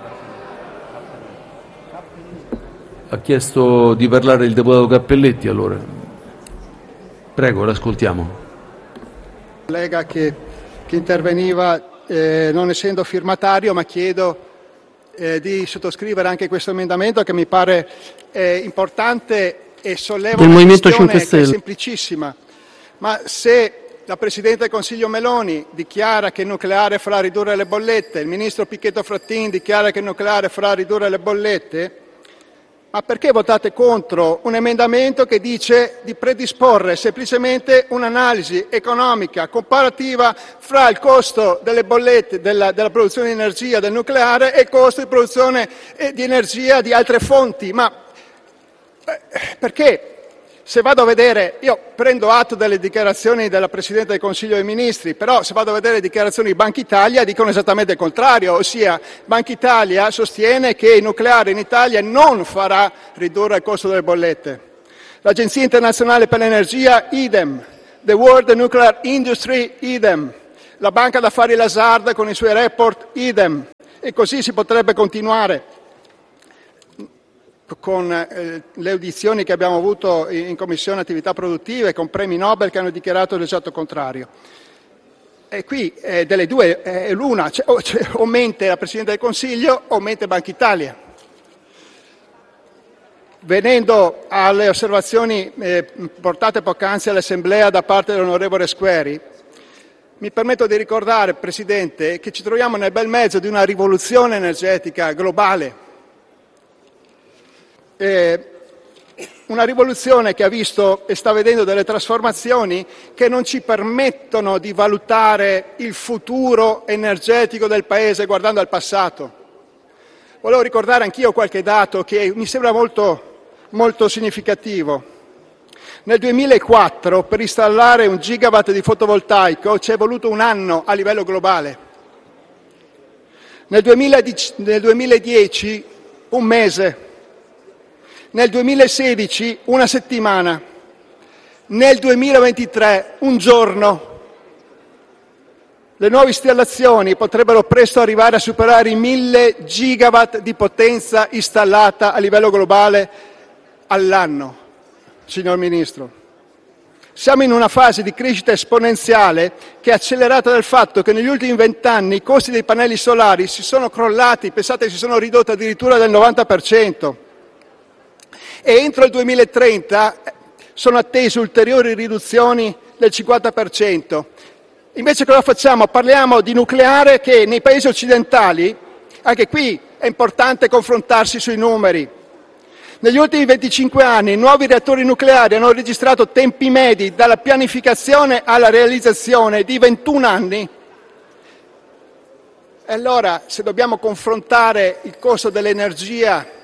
ha chiesto di parlare il deputato Cappelletti, allora. Prego, l'ascoltiamo. Collega che, che interveniva eh, non essendo firmatario, ma chiedo eh, di sottoscrivere anche questo emendamento che mi pare eh, importante e solleva del una Movimento questione cinque Stelle. Che è semplicissima. Ma se la Presidente del Consiglio Meloni dichiara che il nucleare farà ridurre le bollette, il Ministro Pichetto Fratin dichiara che il nucleare farà ridurre le bollette, Ma perché votate contro un emendamento che dice di predisporre semplicemente un'analisi economica comparativa fra il costo delle bollette della, della produzione di energia del nucleare e il costo di produzione di energia di altre fonti? Ma perché? Se vado a vedere, io prendo atto delle dichiarazioni della Presidente del Consiglio dei Ministri, però se vado a vedere le dichiarazioni di Banca Italia dicono esattamente il contrario, ossia Banca Italia sostiene che il nucleare in Italia non farà ridurre il costo delle bollette. L'Agenzia Internazionale per l'Energia, idem. The World Nuclear Industry, idem. La Banca d'Affari Lazard con i suoi report, idem. E così si potrebbe continuare con eh, le audizioni che abbiamo avuto in, in Commissione Attività Produttive, con premi Nobel che hanno dichiarato l'esatto contrario. E qui eh, delle due è eh, l'una, cioè, o, cioè, o mente la Presidente del Consiglio o mente Banca Italia. Venendo alle osservazioni eh, portate poc'anzi all'Assemblea da parte dell'onorevole Squeri, mi permetto di ricordare, Presidente, che ci troviamo nel bel mezzo di una rivoluzione energetica globale. Eh, una rivoluzione che ha visto e sta vedendo delle trasformazioni che non ci permettono di valutare il futuro energetico del Paese guardando al passato. Volevo ricordare anch'io qualche dato che mi sembra molto, molto significativo. Nel duemilaquattro per installare un gigawatt di fotovoltaico ci è voluto un anno a livello globale. Nel duemiladieci un mese. Nel duemilasedici una settimana, nel duemilaventitré un giorno. Le nuove installazioni potrebbero presto arrivare a superare i mille gigawatt di potenza installata a livello globale all'anno, signor Ministro. Siamo in una fase di crescita esponenziale che è accelerata dal fatto che negli ultimi vent'anni i costi dei pannelli solari si sono crollati, pensate che si sono ridotti addirittura del novanta per cento. E entro il duemilatrenta sono attese ulteriori riduzioni del cinquanta per cento. Invece cosa facciamo? Parliamo di nucleare che nei paesi occidentali, anche qui è importante confrontarsi sui numeri. Negli ultimi venticinque anni i nuovi reattori nucleari hanno registrato tempi medi dalla pianificazione alla realizzazione di ventuno anni. E allora, se dobbiamo confrontare il costo dell'energia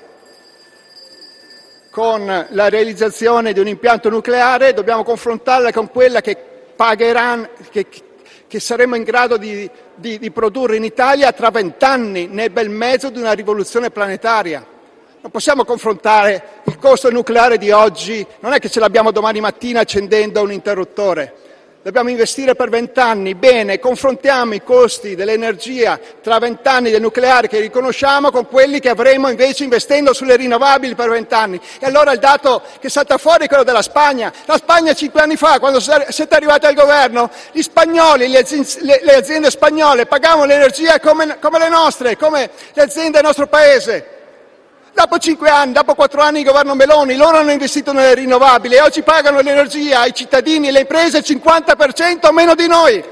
con la realizzazione di un impianto nucleare, dobbiamo confrontarla con quella che pagheranno, che, che saremo in grado di, di, di produrre in Italia tra vent'anni, nel bel mezzo di una rivoluzione planetaria. Non possiamo confrontare il costo nucleare di oggi, non è che ce l'abbiamo domani mattina accendendo un interruttore. Dobbiamo investire per vent'anni, bene, confrontiamo i costi dell'energia tra vent'anni del nucleare che riconosciamo con quelli che avremo invece investendo sulle rinnovabili per vent'anni. E allora il dato che salta fuori è quello della Spagna. La Spagna cinque anni fa, quando siete arrivati al governo, gli spagnoli, le aziende, le, le aziende spagnole pagavano l'energia come, come le nostre, come le aziende del nostro paese. Dopo cinque anni, dopo quattro anni di governo Meloni, loro hanno investito nelle rinnovabili e oggi pagano l'energia ai cittadini e alle imprese il cinquanta per cento meno di noi.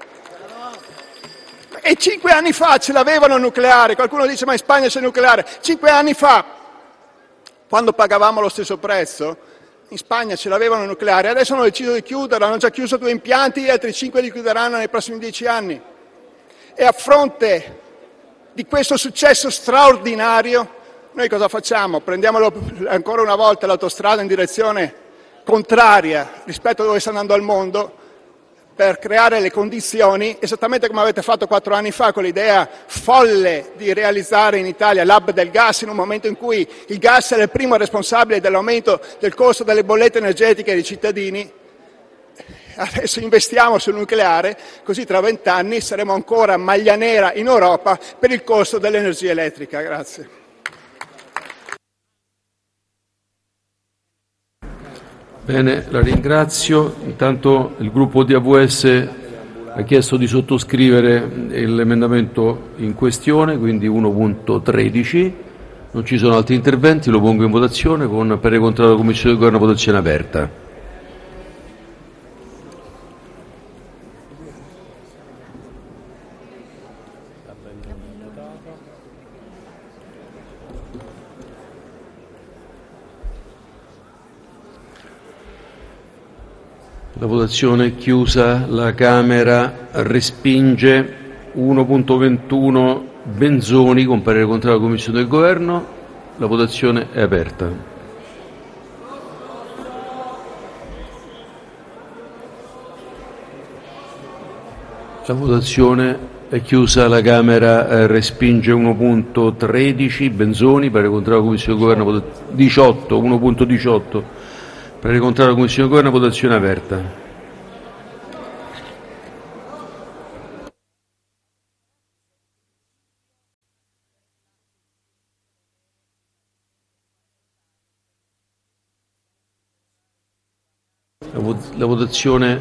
E cinque anni fa ce l'avevano il nucleare. Qualcuno dice ma in Spagna c'è il nucleare. Cinque anni fa, quando pagavamo lo stesso prezzo, in Spagna ce l'avevano il nucleare. Adesso hanno deciso di chiudere, hanno già chiuso due impianti e altri cinque li chiuderanno nei prossimi dieci anni. E a fronte di questo successo straordinario, noi cosa facciamo? Prendiamo ancora una volta l'autostrada in direzione contraria rispetto a dove sta andando al mondo per creare le condizioni, esattamente come avete fatto quattro anni fa con l'idea folle di realizzare in Italia l'hub del gas in un momento in cui il gas era il primo responsabile dell'aumento del costo delle bollette energetiche dei cittadini. Adesso investiamo sul nucleare, così tra vent'anni saremo ancora maglia nera in Europa per il costo dell'energia elettrica. Grazie. Bene, la ringrazio. Intanto il gruppo D A V S ha chiesto di sottoscrivere l'emendamento in questione, quindi uno punto tredici. Non ci sono altri interventi, lo pongo in votazione con parere contrario della Commissione di Governo, votazione aperta. La votazione è chiusa, la Camera respinge. uno punto ventuno Benzoni, con parere contrario alla Commissione del Governo. La votazione è aperta. La votazione è chiusa, la Camera eh, respinge. uno punto tredici Benzoni, parere contrario alla Commissione del Governo. diciotto, uno punto diciotto parere contrario alla Commissione del Governo. Votazione aperta. La votazione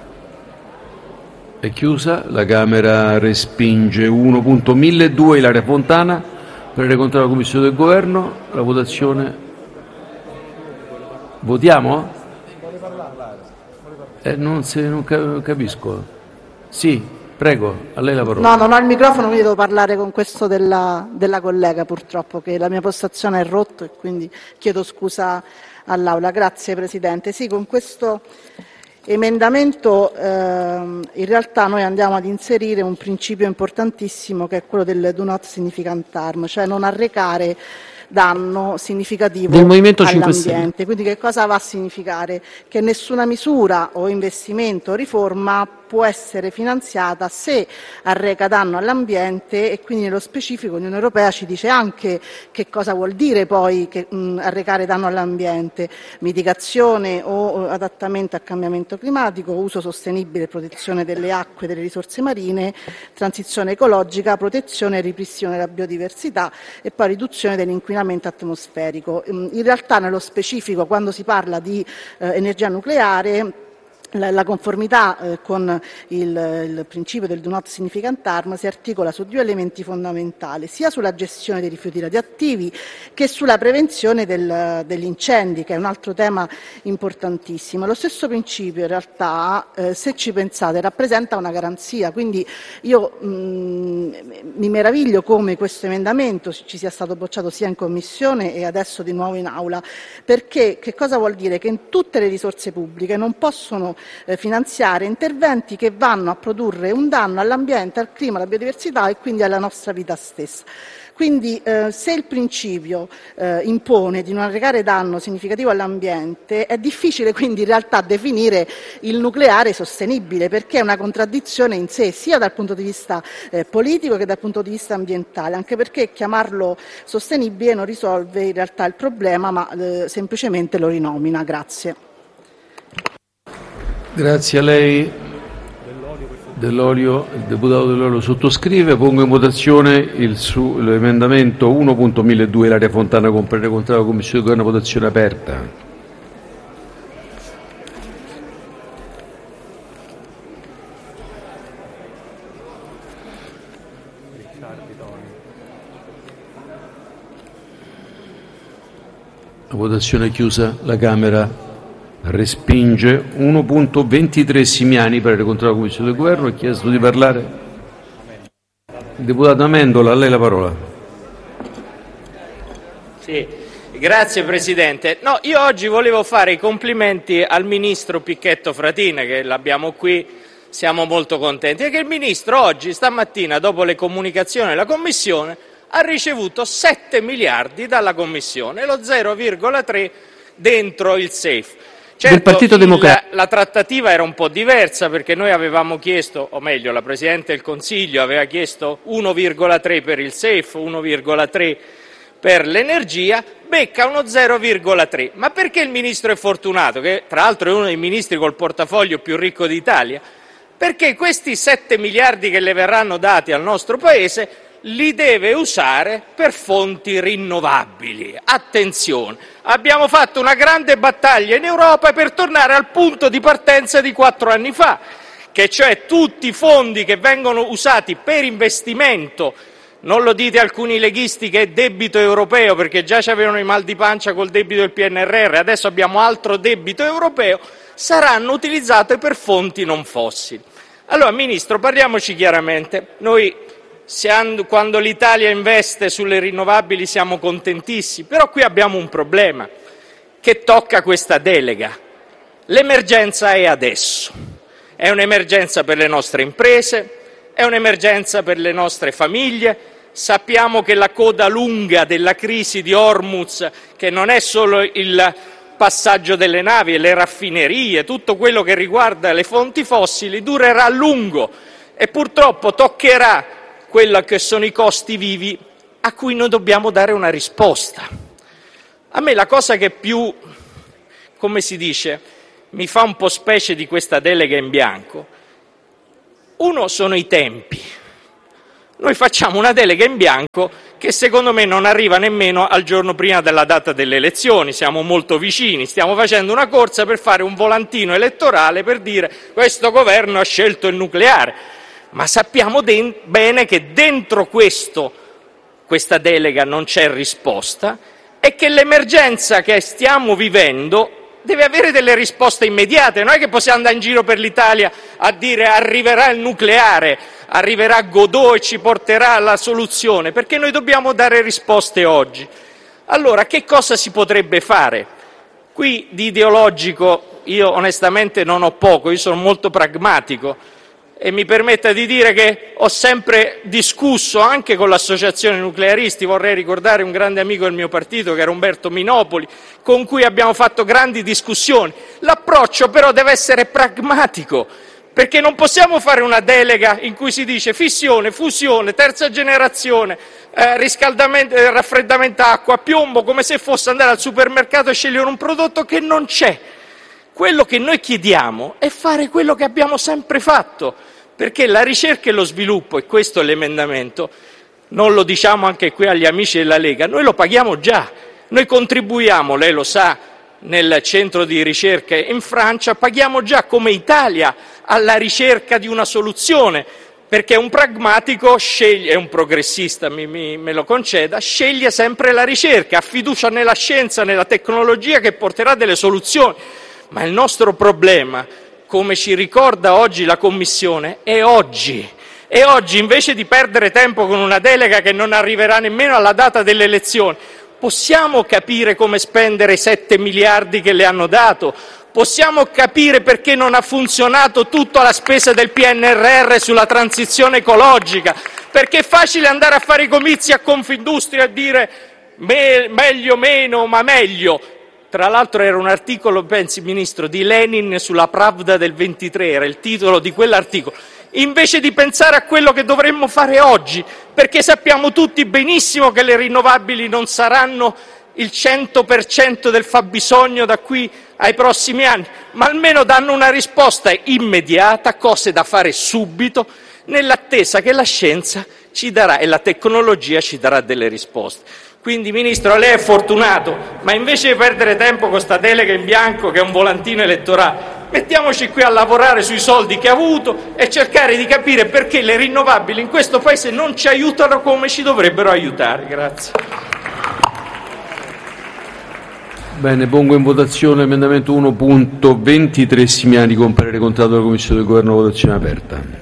è chiusa, la Camera respinge. uno punto milleduecento Ilaria Fontana, parere contrario alla Commissione del Governo. La votazione. Votiamo? Eh, non, se, non capisco. Sì, prego, a lei la parola. No, non ho il microfono, quindi devo parlare con questo della, della collega, purtroppo, che la mia postazione è rotta e quindi chiedo scusa all'Aula. Grazie Presidente. Sì, con questo emendamento ehm, in realtà noi andiamo ad inserire un principio importantissimo, che è quello del do not significant harm, cioè non arrecare danno significativo del Movimento cinque Stelle. all'ambiente. Quindi che cosa va a significare? Che nessuna misura o investimento o riforma può essere finanziata se arreca danno all'ambiente, e quindi nello specifico l'Unione Europea ci dice anche che cosa vuol dire poi che, mh, arrecare danno all'ambiente: mitigazione o adattamento al cambiamento climatico, uso sostenibile e protezione delle acque e delle risorse marine, transizione ecologica, protezione e ripristino della biodiversità e poi riduzione dell'inquinamento atmosferico. In realtà nello specifico, quando si parla di eh, energia nucleare, La, la conformità eh, con il, il principio del do not significant harm si articola su due elementi fondamentali, sia sulla gestione dei rifiuti radioattivi che sulla prevenzione del, degli incendi, che è un altro tema importantissimo. Lo stesso principio in realtà, eh, se ci pensate, rappresenta una garanzia, quindi io mh, mi meraviglio come questo emendamento ci sia stato bocciato sia in Commissione e adesso di nuovo in Aula, perché che cosa vuol dire? Che in tutte le risorse pubbliche non possono Eh, finanziare interventi che vanno a produrre un danno all'ambiente, al clima, alla biodiversità e quindi alla nostra vita stessa. Quindi eh, se il principio eh, impone di non arrecare danno significativo all'ambiente, è difficile quindi in realtà definire il nucleare sostenibile, perché è una contraddizione in sé, sia dal punto di vista eh, politico che dal punto di vista ambientale, anche perché chiamarlo sostenibile non risolve in realtà il problema, ma eh, semplicemente lo rinomina. Grazie. Grazie a lei. Dell'Olio, il deputato Dell'Olio sottoscrive. Pongo in votazione il su, l'emendamento uno punto milleduecento Ilaria Fontana, con parere contrario alla Commissione del Governo. Votazione aperta. La votazione è chiusa, la Camera respinge. uno punto ventitré Simiani, parere contrario alla Commissione del Governo. Ha chiesto di parlare il deputato Amendola, a lei la parola. Sì, grazie Presidente. No, io oggi volevo fare i complimenti al Ministro Picchetto Fratin, che l'abbiamo qui, siamo molto contenti, e che il Ministro oggi, stamattina, dopo le comunicazioni della Commissione, ha ricevuto sette miliardi dalla Commissione, lo zero virgola tre dentro il safe. Certo, del Partito Democratico. La trattativa era un po' diversa, perché noi avevamo chiesto, o meglio la Presidente del Consiglio aveva chiesto uno virgola tre per il safe, uno virgola tre per l'energia, becca uno zero virgola tre. Ma perché il Ministro è fortunato, che tra l'altro è uno dei ministri col portafoglio più ricco d'Italia? Perché questi sette miliardi che le verranno dati al nostro Paese li deve usare per fonti rinnovabili. Attenzione, abbiamo fatto una grande battaglia in Europa per tornare al punto di partenza di quattro anni fa, che cioè tutti i fondi che vengono usati per investimento, non lo dite alcuni leghisti che è debito europeo, perché già ci avevano i mal di pancia col debito del P N R R, adesso abbiamo altro debito europeo, saranno utilizzate per fonti non fossili. Allora, Ministro, parliamoci chiaramente. Noi quando l'Italia investe sulle rinnovabili siamo contentissimi, però qui abbiamo un problema che tocca questa delega. L'emergenza è adesso, è un'emergenza per le nostre imprese, è un'emergenza per le nostre famiglie. Sappiamo che la coda lunga della crisi di Hormuz, che non è solo il passaggio delle navi e le raffinerie, tutto quello che riguarda le fonti fossili, durerà a lungo e purtroppo toccherà quelli che sono i costi vivi a cui noi dobbiamo dare una risposta. A me la cosa che più, come si dice, mi fa un po' specie di questa delega in bianco, uno sono i tempi. Noi facciamo una delega in bianco che secondo me non arriva nemmeno al giorno prima della data delle elezioni, siamo molto vicini, stiamo facendo una corsa per fare un volantino elettorale per dire questo governo ha scelto il nucleare, ma sappiamo den- bene che dentro questo, questa delega non c'è risposta e che l'emergenza che stiamo vivendo deve avere delle risposte immediate, non è che possiamo andare in giro per l'Italia a dire arriverà il nucleare, arriverà Godot e ci porterà alla soluzione, perché noi dobbiamo dare risposte oggi. Allora, che cosa si potrebbe fare? Qui di ideologico io onestamente non ho poco, io sono molto pragmatico e mi permetta di dire che ho sempre discusso anche con l'associazione nuclearisti, vorrei ricordare un grande amico del mio partito che era Umberto Minopoli, con cui abbiamo fatto grandi discussioni. L'approccio però deve essere pragmatico, perché non possiamo fare una delega in cui si dice fissione, fusione, terza generazione, eh, riscaldamento, eh, raffreddamento acqua, piombo, come se fosse andare al supermercato e scegliere un prodotto che non c'è. Quello che noi chiediamo è fare quello che abbiamo sempre fatto, perché la ricerca e lo sviluppo, e questo è l'emendamento, non lo diciamo anche qui agli amici della Lega, noi lo paghiamo già, noi contribuiamo, lei lo sa, nel centro di ricerca in Francia, paghiamo già come Italia alla ricerca di una soluzione, perché un pragmatico sceglie, è un progressista, mi, mi, me lo conceda, sceglie sempre la ricerca, ha fiducia nella scienza, nella tecnologia che porterà delle soluzioni. Ma il nostro problema, come ci ricorda oggi la Commissione, è oggi. E oggi, invece di perdere tempo con una delega che non arriverà nemmeno alla data delle elezioni, possiamo capire come spendere i sette miliardi che le hanno dato? Possiamo capire perché non ha funzionato tutta la spesa del P N R R sulla transizione ecologica? Perché è facile andare a fare i comizi a Confindustria e dire me, meglio meno, ma meglio. Tra l'altro era un articolo, pensi Ministro, di Lenin sulla Pravda del ventitré, era il titolo di quell'articolo, invece di pensare a quello che dovremmo fare oggi, perché sappiamo tutti benissimo che le rinnovabili non saranno il cento per cento del fabbisogno da qui ai prossimi anni, ma almeno danno una risposta immediata, cose da fare subito, nell'attesa che la scienza ci darà e la tecnologia ci darà delle risposte. Quindi, Ministro, lei è fortunato, ma invece di perdere tempo con questa delega in bianco che è un volantino elettorale, mettiamoci qui a lavorare sui soldi che ha avuto e cercare di capire perché le rinnovabili in questo Paese non ci aiutano come ci dovrebbero aiutare. Grazie. Bene, pongo in votazione l'emendamento uno punto ventitré Simiani con parere contrario della Commissione del Governo, votazione aperta.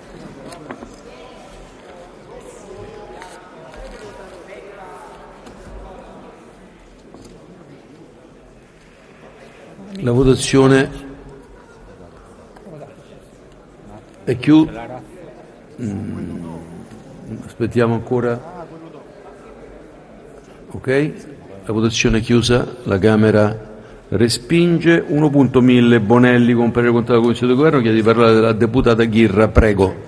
La votazione è chiusa. Mm, aspettiamo ancora. Ok, la votazione è chiusa. La Camera respinge. uno punto mille Bonelli con parere contrario della Commissione del Governo. Chiede di parlare la deputata Ghirra. Prego.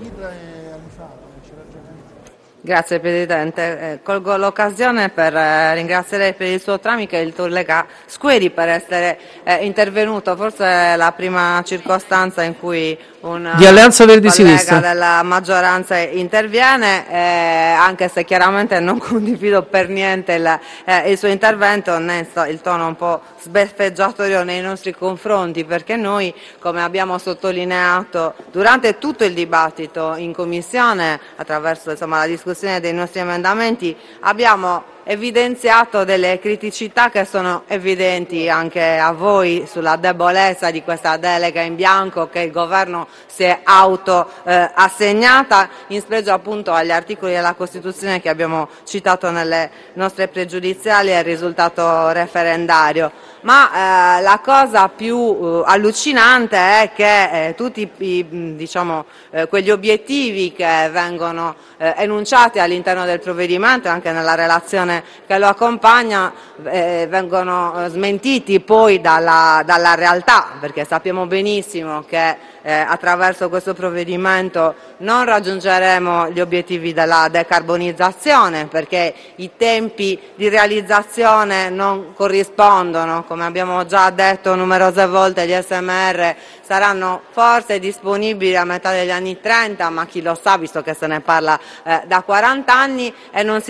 Grazie Presidente, eh, colgo l'occasione per eh, ringraziare per il suo tramite il collega Squeri per essere eh, intervenuto, forse è la prima circostanza in cui un di Alleanza Verdi collega Sinistra della maggioranza interviene, eh, anche se chiaramente non condivido per niente il, eh, il suo intervento, né il tono un po' sbeffeggiatorio nei nostri confronti, perché noi, come abbiamo sottolineato durante tutto il dibattito in Commissione, attraverso insomma, la discussione dei nostri emendamenti, abbiamo evidenziato delle criticità che sono evidenti anche a voi sulla debolezza di questa delega in bianco che il Governo si è auto eh, assegnata, in spregio appunto agli articoli della Costituzione che abbiamo citato nelle nostre pregiudiziali e il risultato referendario. Ma eh, la cosa più eh, allucinante è che eh, tutti i, diciamo, eh, quegli obiettivi che vengono eh, enunciati all'interno del provvedimento e anche nella relazione che lo accompagna eh, vengono smentiti poi dalla, dalla realtà, perché sappiamo benissimo che eh, attraverso questo provvedimento non raggiungeremo gli obiettivi della decarbonizzazione, perché i tempi di realizzazione non corrispondono. Come abbiamo già detto numerose volte, gli S M R saranno forse disponibili a metà degli anni trenta, ma chi lo sa, visto che se ne parla eh, da quaranta anni, e non si